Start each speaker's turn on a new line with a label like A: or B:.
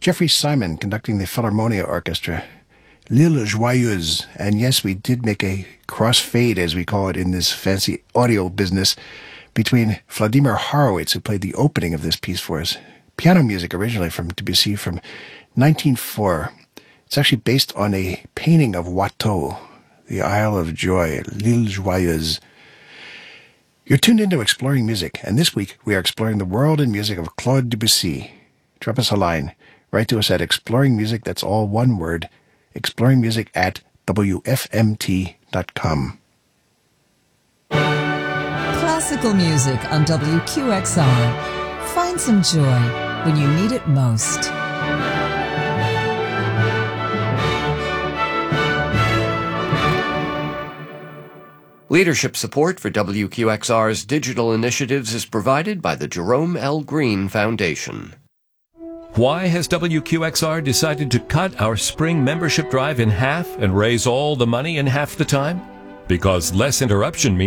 A: Jeffrey Simon conducting the Philharmonia Orchestra. L'Île Joyeuse. And yes, we did make a crossfade, as we call it in this fancy audio business, between Vladimir Horowitz, who played the opening of this piece for us. Piano music originally from Debussy from 1904. It's actually based on a painting of Watteau, the Isle of Joy, L'Île Joyeuse. You're tuned into Exploring Music, and this week we are exploring the world and music of Claude Debussy. Drop us a line. Write to us at Exploring Music, that's all one word, exploringmusic@wfmt.com.
B: Classical music on WQXR. Find some joy when you need it most.
C: Leadership support for WQXR's digital initiatives is provided by the Jerome L. Green Foundation.
D: Why has WQXR decided to cut our spring membership drive in half and raise all the money in half the time? Because less interruption means